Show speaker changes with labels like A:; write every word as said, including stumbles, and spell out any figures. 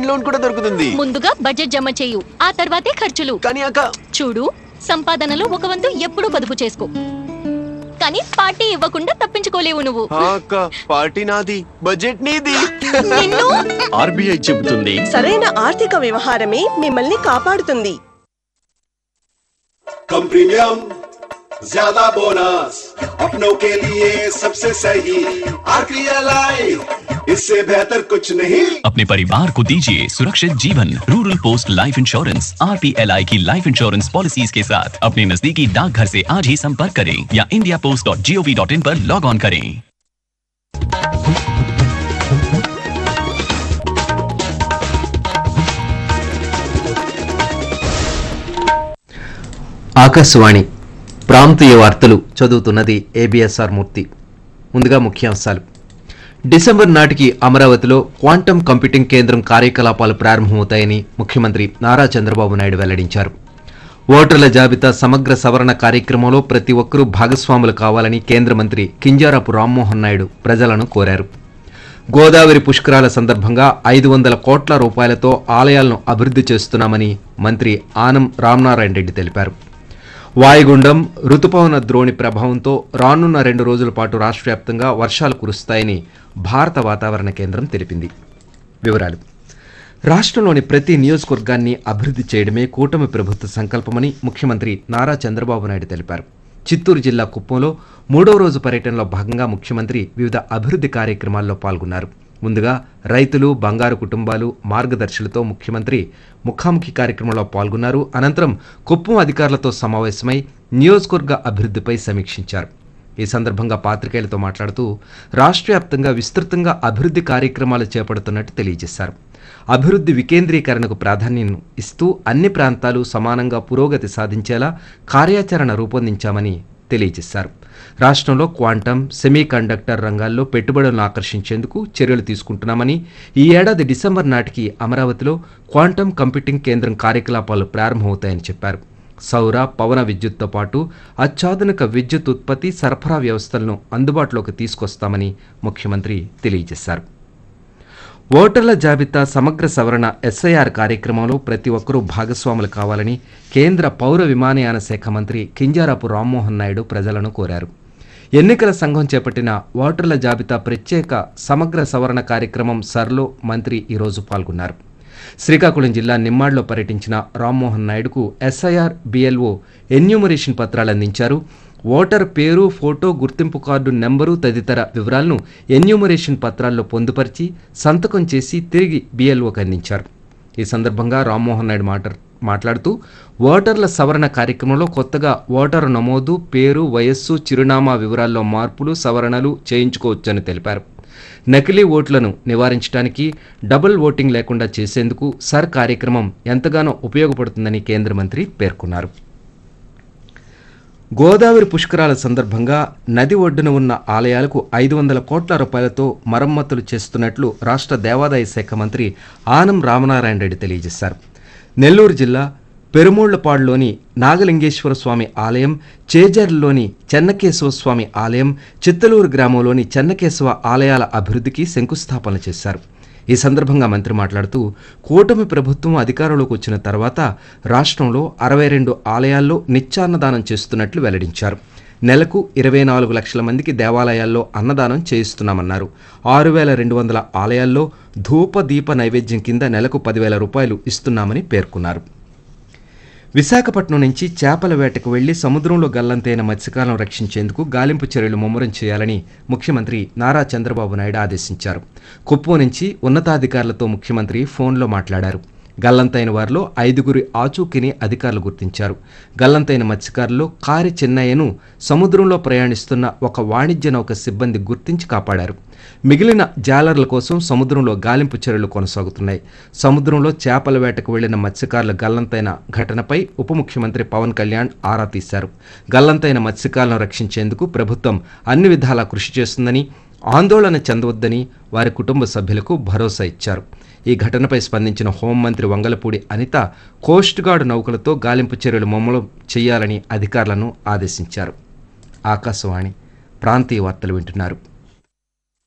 A: Loan కూడా దొరుకుతుంది.
B: ముందుగా బడ్జెట్ జమ చేయు, ఆ తర్వాతే ఖర్చులు.
A: కానీ అక్క
B: చూడు, సంపాదనలో ఒక వంతు ఎప్పుడూ పొదుపు చేసుకో, కానీ పార్టీ ఇవ్వకుండా తప్పించుకోలేవు నువ్వు.
A: అక్క పార్టీ నాది, బడ్జెట్ నీది.
B: నిన్ను
C: ఆర్బీఐ చెబుతుంది,
D: సరైన ఆర్థిక వ్యవహారమే మిమ్మల్ని కాపాడుతుంది.
E: कम प्रीमियम ज्यादा बोनस, अपनों के लिए सबसे सही आरपीएलआई, इससे बेहतर कुछ नहीं।
F: अपने परिवार को दीजिए सुरक्षित जीवन। Rural post life insurance RPLI की लाइफ इंश्योरेंस पॉलिसीज के साथ अपने नजदीकी डाकघर से आज ही संपर्क करें या India post dot G O V dot in पर लॉग ऑन करें।
G: ఆకాశవాణి ప్రాంతీయ వార్తలు చదువుతున్నది ఏబిఎస్ఆర్ మూర్తి. ముందుగా ముఖ్యాంశాలు. డిసెంబర్ నాటికి అమరావతిలో క్వాంటమ్ కంప్యూటింగ్ కేంద్రం కార్యకలాపాలు ప్రారంభమవుతాయని ముఖ్యమంత్రి నారా చంద్రబాబు నాయుడు వెల్లడించారు. ఓటర్ల జాబితా సమగ్ర సవరణ కార్యక్రమంలో ప్రతి ఒక్కరూ భాగస్వాములు కావాలని కేంద్ర మంత్రి కింజారపు రామ్మోహన్ నాయుడు ప్రజలను కోరారు. గోదావరి పుష్కరాల సందర్భంగా ఐదు వందల కోట్ల రూపాయలతో ఆలయాలను అభివృద్ధి చేస్తున్నామని మంత్రి ఆనం రామనారాయణ రెడ్డి తెలిపారు. వాయుగుండం, రుతుపవన ద్రోణి ప్రభావంతో రానున్న రెండు రోజుల పాటు రాష్ట్ర వ్యాప్తంగా వర్షాలు కురుస్తాయని భారత వాతావరణ కేంద్రం తెలిపింది. వివరాలు. రాష్ట్రంలోని ప్రతి నియోజకవర్గాన్ని అభివృద్ధి చేయడమే కూటమి ప్రభుత్వ సంకల్పమని ముఖ్యమంత్రి నారా చంద్రబాబు నాయుడు తెలిపారు. చిత్తూరు జిల్లా కుప్పంలో మూడో రోజు పర్యటనలో భాగంగా ముఖ్యమంత్రి వివిధ అభివృద్ధి కార్యక్రమాల్లో పాల్గొన్నారు. ముందుగా రైతులు, బంగారు కుటుంబాలు మార్గదర్శులతో ముఖ్యమంత్రి ముఖాముఖి కార్యక్రమంలో పాల్గొన్నారు. అనంతరం కుప్పం అధికారులతో సమావేశమై నియోజకవర్గ అభివృద్ధిపై సమీక్షించారు. ఈ సందర్భంగా పాత్రికేయులతో మాట్లాడుతూ రాష్ట్ర వ్యాప్తంగా విస్తృతంగా అభివృద్ధి కార్యక్రమాలు చేపడుతున్నట్టు తెలియజేశారు. అభివృద్ధి వికేంద్రీకరణకు ప్రాధాన్యం ఇస్తూ అన్ని ప్రాంతాలు సమానంగా పురోగతి సాధించేలా కార్యాచరణ రూపొందించామని తెలియజేశారు. రాష్ట్రంలో క్వాంటమ్, సెమీ కండక్టర్ రంగాల్లో పెట్టుబడులను ఆకర్షించేందుకు చర్యలు తీసుకుంటున్నామని, ఈ ఏడాది డిసెంబర్ నాటికి అమరావతిలో క్వాంటమ్ కంప్యూటింగ్ కేంద్రం కార్యకలాపాలు ప్రారంభమవుతాయని చెప్పారు. సౌర, పవన విద్యుత్తో పాటు అత్యాధునిక విద్యుత్ ఉత్పత్తి, సరఫరా వ్యవస్థలను అందుబాటులోకి తీసుకొస్తామని ముఖ్యమంత్రి తెలియజేశారు. ఓటర్ల జాబితా సమగ్ర సవరణ ఎస్ఐఆర్ కార్యక్రమంలో ప్రతి ఒక్కరూ భాగస్వాములు కావాలని కేంద్ర పౌర విమానయాన శాఖ మంత్రి కింజారపు రామ్మోహన్ నాయుడు ప్రజలను కోరారు. ఎన్నికల సంఘం చేపట్టిన ఓటర్ల జాబితా ప్రత్యేక సమగ్ర సవరణ కార్యక్రమం సర్లో మంత్రి ఈరోజు పాల్గొన్నారు. శ్రీకాకుళం జిల్లా నిమ్మాడ్లో పర్యటించిన రామ్మోహన్ నాయుడుకు ఎస్ఐఆర్ బిఎల్ఓ ఎన్యూమరేషన్ పత్రాలు అందించారు. ఓటర్ పేరు, ఫోటో, గుర్తింపు కార్డు నెంబరు తదితర వివరాలను ఎన్యూమరేషన్ పత్రాల్లో పొందుపరిచి సంతకం చేసి తిరిగి బిఎల్ఓకి అందించారు. ఈ సందర్భంగా రామ్మోహన్ నాయుడు మాట్లా మాట్లాడుతూ ఓటర్ల సవరణ కార్యక్రమంలో కొత్తగా ఓటరు నమోదు, పేరు, వయస్సు, చిరునామా వివరాల్లో మార్పులు, సవరణలు చేయించుకోవచ్చని తెలిపారు. నకిలీ ఓట్లను నివారించడానికి, డబుల్ ఓటింగ్ లేకుండా చేసేందుకు సర్ కార్యక్రమం ఎంతగానో ఉపయోగపడుతుందని కేంద్ర మంత్రి పేర్కొన్నారు. గోదావరి పుష్కరాల సందర్భంగా నది ఒడ్డున ఉన్న ఆలయాలకు ఐదు వందల కోట్ల రూపాయలతో మరమ్మతులు చేస్తున్నట్లు రాష్ట్ర దేవాదాయ శాఖ మంత్రి ఆనం రామనారాయణ రెడ్డి తెలియజేశారు. నెల్లూరు జిల్లా పెరుమూళ్లపాడులోని నాగలింగేశ్వర స్వామి ఆలయం, చేజర్లోని చెన్నకేశవ స్వామి ఆలయం, చిత్తలూరు గ్రామంలోని చెన్నకేశవ ఆలయాల అభివృద్ధికి శంకుస్థాపన చేశారు. ఈ సందర్భంగా మంత్రి మాట్లాడుతూ కూటమి ప్రభుత్వం అధికారంలోకి వచ్చిన తర్వాత రాష్ట్రంలో అరవై రెండు ఆలయాల్లో నిత్యాన్నదానం చేస్తున్నట్లు వెల్లడించారు. నెలకు ఇరవై నాలుగు లక్షల మందికి దేవాలయాల్లో అన్నదానం చేయిస్తున్నామన్నారు. ఆరు వేల రెండు వందల ఆలయాల్లో ధూప దీప నైవేద్యం కింద నెలకు పదివేల రూపాయలు ఇస్తున్నామని పేర్కొన్నారు. విశాఖపట్నం నుంచి చేపల వేటకు వెళ్లి సముద్రంలో గల్లంతైన మత్స్యకాలను రక్షించేందుకు గాలింపు చర్యలు ముమ్మరం చేయాలని ముఖ్యమంత్రి నారా చంద్రబాబు నాయుడు ఆదేశించారు. కుప్పం నుంచి ఉన్నతాధికారులతో ముఖ్యమంత్రి ఫోన్లో మాట్లాడారు. గల్లంతైన వారిలో ఐదుగురి ఆచూకీని అధికారులు గుర్తించారు. గల్లంతైన మత్స్యకారుల్లో కారి చెన్నయ్యను సముద్రంలో ప్రయాణిస్తున్న ఒక వాణిజ్య నౌక సిబ్బంది గుర్తించి కాపాడారు. మిగిలిన జాలర్ల కోసం సముద్రంలో గాలింపు చర్యలు కొనసాగుతున్నాయి. సముద్రంలో చేపల వేటకు వెళ్లిన మత్స్యకారుల గల్లంతైన ఘటనపై ఉప ముఖ్యమంత్రి పవన్ కళ్యాణ్ ఆరా తీశారు. గల్లంతైన మత్స్యకారులను రక్షించేందుకు ప్రభుత్వం అన్ని విధాలా కృషి చేస్తుందని, ఆందోళన చెందవద్దని వారి కుటుంబ సభ్యులకు భరోసా ఇచ్చారు. ఈ ఘటనపై స్పందించిన హోంమంత్రి వంగలపూడి అనిత కోస్ట్ గార్డు నౌకలతో గాలింపు చర్యలు ముమ్మరం చేయాలని అధికారులను ఆదేశించారు. ఆకాశవాణి ప్రాంతీయ వార్తలు వింటున్నారు.